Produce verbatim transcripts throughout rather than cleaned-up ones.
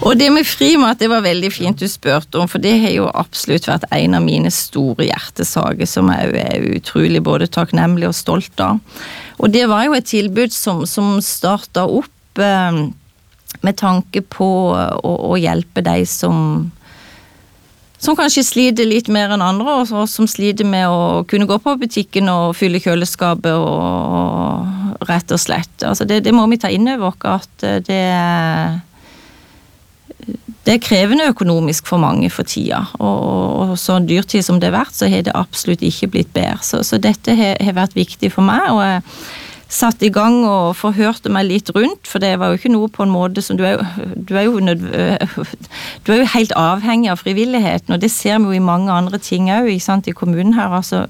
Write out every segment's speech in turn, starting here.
Og det med frimat, det var veldig fint du spørte om, for det har jo absolutt vært en av mine store hjertesager, som jeg er utrolig både takknemlig og stolt av. Og det var jo et tilbud som, som startet opp eh, med tanke på å, å hjelpe de som, som kanskje sliter litt mer enn andre, og, og som sliter med å kunne gå på butikken og fylle kjøleskapet og, og rett og slett. Altså det, det må vi ta inn over oss, at det er Det er krevende økonomisk for mange for tida, og, og så dyrtid som det har vært, så har det absolutt ikke blitt bedre. Så, så dette har, har vært viktig for meg, og jeg satt i gang og forhørte meg litt rundt, for det var jo ikke noe på en måte som, du er jo, du er jo, nød, du er jo helt avhengig av frivilligheten, og det ser vi jo i mange andre ting også, ikke sant, i kommunen her, altså,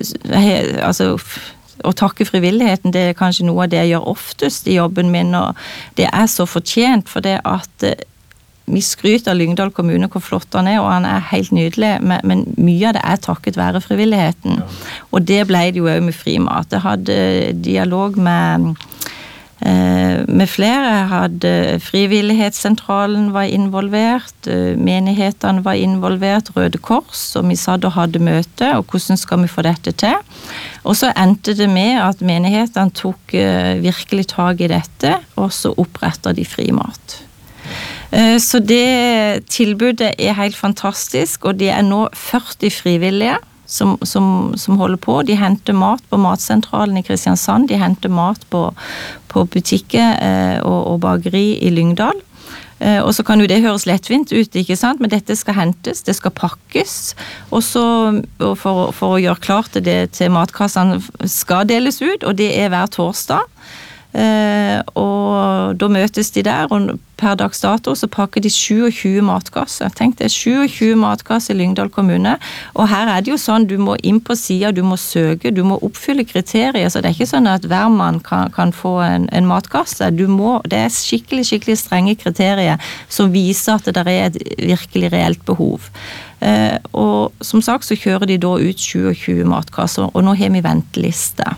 altså å takke frivilligheten, det er kanskje noe av det jeg gjør oftest i jobben min, og det er så fortjent, for det at vi skryter av Lyngdal kommune hvor flott han er, og han er helt nydelig, men, men mye av det er takket være frivilligheten. Ja. Og det ble det jo også med frimat. Jeg hadde dialog med, eh, med flere. Jeg hadde frivillighetssentralen var involvert, menighetene var involvert, Røde Kors, og vi satt og hadde møte, og hvordan skal vi få dette til? Og så endte det med at menighetene tok eh, virkelig tag i dette, og så opprettet de frimat. Så det tilbudet er helt fantastisk, og det er nå førti frivillige som, som, som holder på. De henter mat på matsentralen i Kristiansand, de henter mat på, på butikker og, og bakeri i Lyngdal. Og så kan jo det høres lettvint ut, ikke sant? Men dette skal hentes, det skal pakkes, og så og for, for å gjøre klart til det til matkassene skal deles ut, og det er hver torsdag. Uh, og da møtes de der, og per dags dato så pakker de tjuesyv matkasser. Tenk det, tjuesyv matkasser i Lyngdal kommune, og her er det jo sånn, du må inn på siden, du må søke, du må oppfylle kriterier, så det er ikke sånn at hver mann kan, kan få en, en matkasse. Du må, det er skikkelig, skikkelig strenge kriterier som viser at det er et virkelig reelt behov. Uh, og som sagt så kjører de da ut tjuesyv matkasser, og nå har vi venteliste.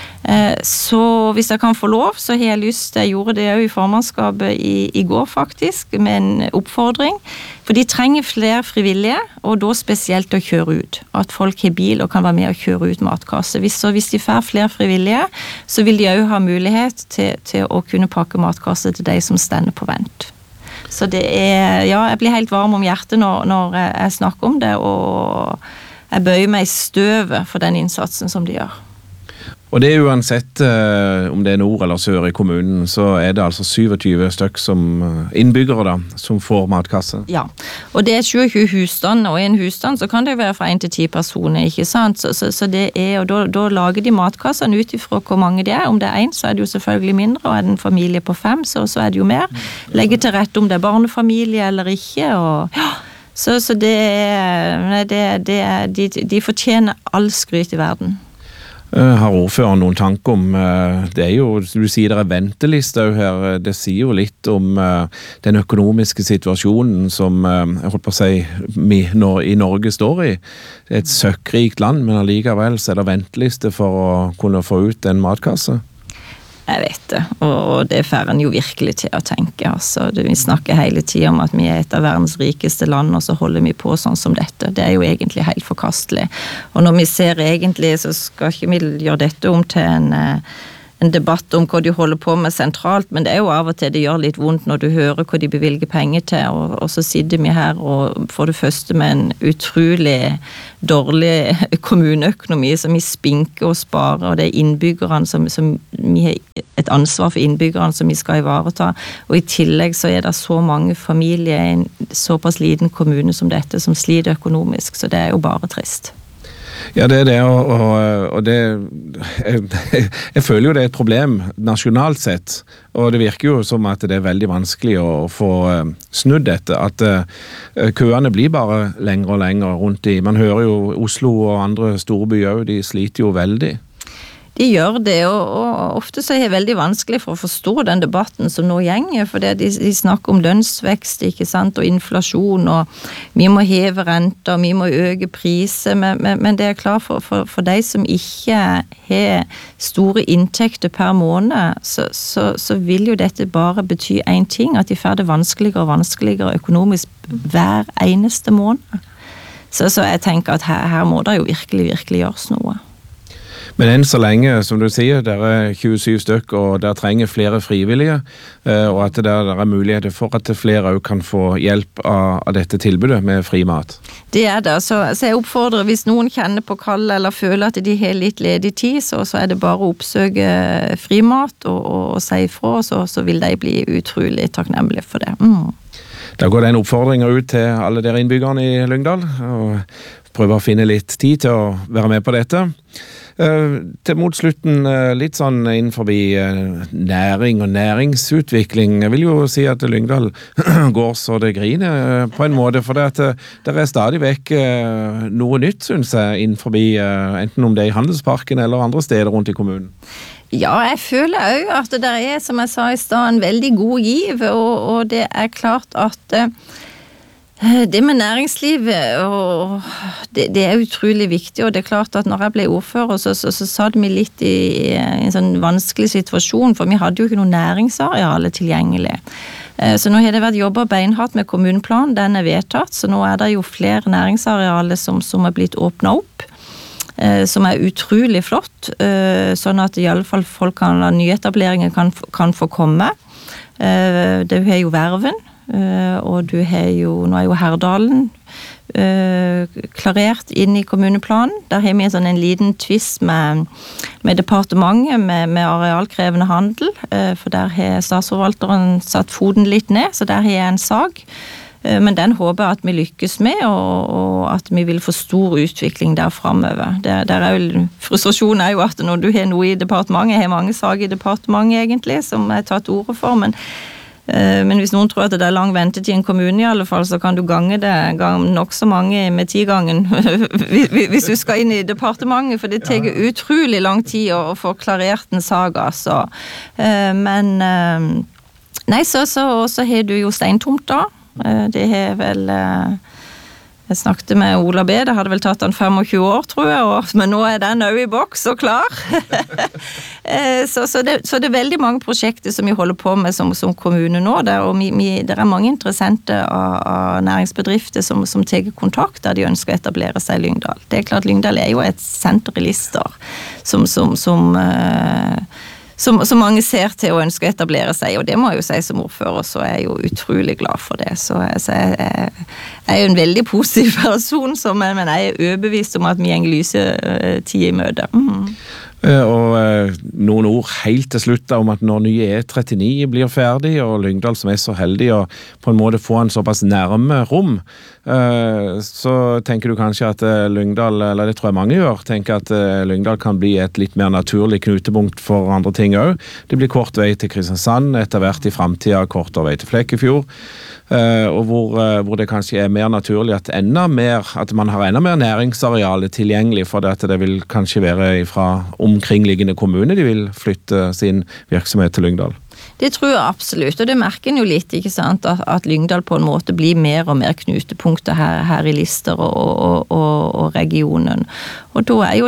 Så hvis jeg kan få lov, så har jeg lyst, jeg gjorde det jo i formannskapet i, i går faktisk, med en oppfordring, for de trenger flere frivillige, og da spesielt å kjøre ut, at folk har bil og kan være med å kjøre ut matkasse. Hvis, så hvis de får flere frivillige, så vil de jo ha mulighet til, til å kunne pakke matkasse til de som stender på vent. Så det er, ja, jeg blir helt varm om hjertet når, når jeg snakker om det, og jeg bøyer meg i støvet for den innsatsen som de gjør. Og det er uansett uh, om det er nord eller sør i kommunen, så er det altså tjuesyv stykk som innbyggere da, som får matkasse. Ja, og det er tjuesyv husstand, og i en husstand så kan det være fra en til ti personer, ikke sant? Så, så, så det er, og da, da lager de matkassene ut ifra hvor mange det er. Om det er en, så er det jo selvfølgelig mindre, og er det en familie på fem, så, så er det jo mer. Legge til rette om det er barnefamilie eller ikke, og ja, så, så det er, det, det er de, de fortjener all skryt i verden. Har ordføreren noen tanker om, det er jo, du sier det er venteliste her, det sier jo litt om den økonomiske situasjonen som, jeg holdt på å si, vi nå, i Norge står i. Det er et søkkrikt land, men allikevel så er det venteliste for å kunne få ut en matkasse. Jeg vet det, og det får en jo virkelig til å tenke. Altså, vi snakker hele tiden om at vi er et av verdens rikeste land, og så holder vi på sånn som dette. Det er jo egentlig helt forkastelig. Og når vi ser egentlig, så skal ikke vi gjøre dette om til en, en debatt om hva de holder på med sentralt, men det er jo av og til det gjør litt vondt når du hører hva de bevilger penger til, og, og så sitter vi her og for det første med en utrolig dårlig kommuneøkonomi som vi spinker og sparer, og det er innbyggerne som, som vi har et ansvar for innbyggerne som vi skal ivareta, og i tillegg så er det så mange familier i en såpass liten kommune som dette som sliter økonomisk, så det er jo bare trist. Ja, det er det, og, og, og det, jeg, jeg føler jo det er et problem nasjonalt sett, og det virker jo som at det er veldig vanskelig å få snudd dette, at uh, køene blir bare lengre og lengre rundt i. Man hører jo Oslo og andre store byer, de sliter jo veldig. De gjør det, og, og ofte så er det veldig vanskelig for å forstå den debatten som nå gjenger, for de, de snakker om lønnsvekst, ikke sant, og inflasjon, og vi må heve renter, vi må øke priser, men, men, men det er klart for, for, for de som ikke har store inntekter per måned, så, så, så vil jo dette bare bety en ting, at de får det vanskeligere og vanskeligere økonomisk hver eneste måned. Så, så jeg tenker at her, her må det jo virkelig, virkelig gjøres noe. Men enn så lenge, som du sier, det er tjuesyv stykk, og der trenger flere frivillige, og at det der er muligheter for at flere også kan få hjelp av, av dette tilbudet med fri mat. Det er det, så, så jeg oppfordrer, hvis noen kjenner på kall eller føler at de har litt ledig tid, så, så er det bare å oppsøke fri mat og, og, og si ifra, så, så vil de bli utrolig takknemlige for det. Mm. Da går det en oppfordring ut til alle dere innbyggerne i Lyngdal, og prøve å finne litt tid til å være med på dette. Uh, til mot slutten uh, litt sånn innenfor uh, næring og næringsutvikling. Jeg vil jo si at Lyngdal går så det griner uh, på en måte, for det, at, uh, det er stadig vekk uh, noe nytt, synes jeg, innenfor uh, enten om det er i Handelsparken eller andre steder rundt i kommunen. Ja, jeg føler jo at det er, som jeg sa i sted, en veldig god giv, og, og det er klart at uh, det med næringslivet, og det, det er utrolig viktig, og det er klart at når jeg ble ordfører, så, så, så satt vi litt i, i en sånn vanskelig situasjon, for vi hadde jo ikke noe næringsareale tilgjengelig. Så nå har det vært jobbet beinhardt med kommuneplan, den er vedtatt, så nå er det jo flere næringsarealer som, som er blitt åpnet opp, som er utrolig flott, sånn at i alle fall folk kan, nyetableringer kan, kan få komme. Det er jo Verven, Uh, og du har jo, nå er jo Herdalen uh, klarert inn i kommuneplanen. Der har vi en sånn en liten tvist med, med departementet med, med arealkrevende handel, uh, for der har statsforvalteren satt foten litt ned, så der har jeg en sag. Uh, men den håper jeg at vi lykkes med, og, og at vi vil få stor utvikling der fremover. Der, der er jo, frustrasjonen er jo at når du har noe i departementet, jeg har mange sager i departementet egentlig, som jeg har tatt ordet for, men Men hvis noen tror at det er lang ventetid i en kommune i alle fall, så kan du gange det gang nok så mange med ti gangen hvis du skal inn i departementet, for det tar utrolig lang tid å få klarert en sag, altså. Men nei, så, så, så har du jo steintomt da. Det har vel Jeg snakket med Ola B, det hadde vel tatt han tjuefem år, tror jeg, og, men nå er den også i boks og klar. så, så, det, så det er veldig mange prosjekter som vi holder på med som, som kommune nå, der, og vi, vi, det er mange interessante av, av næringsbedrifter som, som tar kontakt der de ønsker å etablere seg i Lyngdal. Det er klart, Lyngdal er jo et senter i Lister, som, som, som uh, Som, som mange ser til å ønske å etablere seg, og det må jeg jo si som ordfører, så er jeg jo utrolig glad for det. Så, så jeg, jeg, jeg er jo en veldig positiv person, som, men jeg er overbevist om at vi en lyse tid i møte. Mm. Og eh, noen ord helt til slutt om at når nye E trettini blir ferdig, og Lyngdal som er så heldig å på en måte få en såpass nærme rom, eh, så tenker du kanskje at eh, Lyngdal, eller det tror jeg mange gjør, tenker at eh, Lyngdal kan bli et litt mer naturlig knutepunkt for andre ting også. Det blir kort vei til Kristiansand, etter hvert i fremtiden kortere vei til Flekkefjord, eh, og hvor, eh, hvor det kanskje er mer naturlig at, enda mer, at man har enda mer næringsareale tilgjengelig, for det at det vil kanskje være fra omkringliggende kommune de vil flytte sin virksomhet til Lyngdal. Det tror jeg absolutt, og det merker en jo litt, ikke sant, at, at Lyngdal på en måte blir mer og mer knutepunkter her, her i Lister og, og, og, og regionen. Og da er jo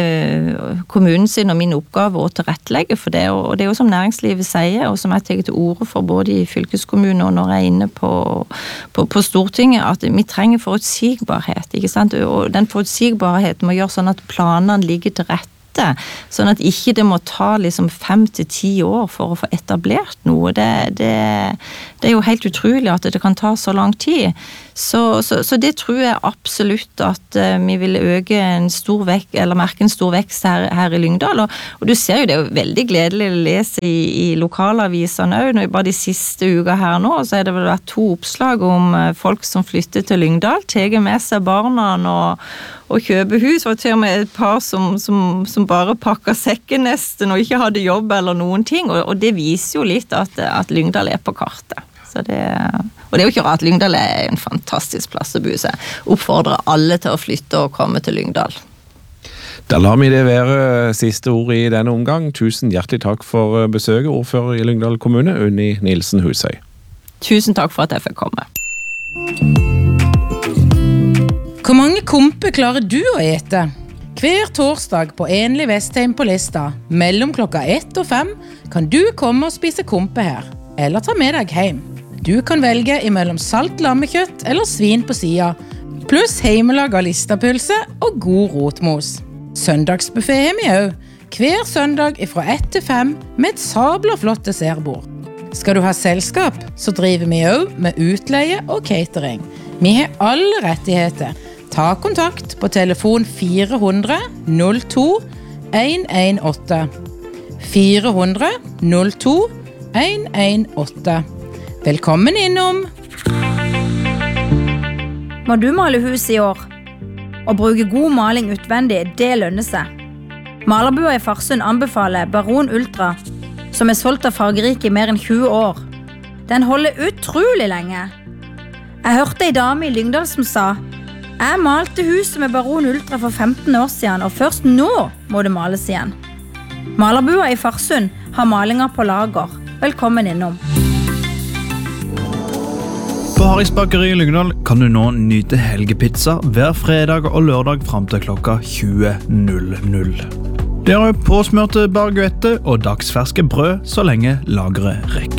det kommunen sin og min oppgave å tilrettelegge for det, og det er jo som næringslivet sier, og som jeg tar til orde for både i fylkeskommunen og når jeg er inne på, på, på Stortinget, at vi trenger forutsigbarhet, ikke sant, og den forutsigbarheten må gjøre sånn at planene ligger til rette, sånn at ikke det må ta liksom fem til ti år for å få etablert noe. Det, det, det er jo helt utrolig at det kan ta så lang tid. Så, så, så det tror jeg absolutt at uh, vi vil øke en stor vekst, eller merke en stor vekst her, her i Lyngdal. Og, og du ser jo, det er jo veldig gledelig å lese i, i lokalavisene også. Bare de siste uka her nå, så er det vel vært to oppslag om uh, folk som flytter til Lyngdal, tar med seg barna og, og kjøper hus. Det var til og med et par som, som, som bare pakker sekken nesten og ikke hadde jobb eller noen ting. Og, og det viser jo litt at, at Lyngdal er på kartet. Så det, og det er jo ikke rart, Lyngdal er en fantastisk plass å bo, så jeg oppfordrer alle til å flytte og komme til Lyngdal. Da lar vi det være siste ord i denne omgang. Tusen hjertelig takk for besøket, ordfører i Lyngdal kommune, Unni Nielsen Husøy. Tusen takk for at jeg fikk komme. Hvor mange kompe klarer du å ete? Hver torsdag på Enlig Vestheim på Lista, mellom klokka ett og fem, kan du komme og spise kompe her, eller ta med deg hjem. Du kan velge imellom salt lammekjøtt eller svin på sida, pluss heimelaga listapølse og god rotmos. Søndagsbuffet har vi også, hver søndag fra ett til fem med et sabla flott dessertbord. Skal du ha selskap, så driver vi også med utleie og catering. Vi har alle rettigheter. Ta kontakt på telefon fire hundre null to en en åtte. fire hundre null to en en åtte. Velkommen innom! Må du male hus i år? Å bruke god maling utvendig, det lønner seg. Malerbua i Farsund anbefaler Baron Ultra, som er solgt av Fargerike i mer enn tjue år. Den holder utrolig lenge. Jeg hørte en dame i Lyngdal som sa: Jeg malte huset med Baron Ultra for femten år siden, og først nå må det males igjen. Malerbua i Farsund har malinger på lager. Velkommen innom. På Harris Bakeri i Lyngdal kan du nå nyte helgepizza hver fredag og lørdag frem til klokka tjue null null. Det er påsmørte baguette og dagsferske brød så lenge lageret rekker.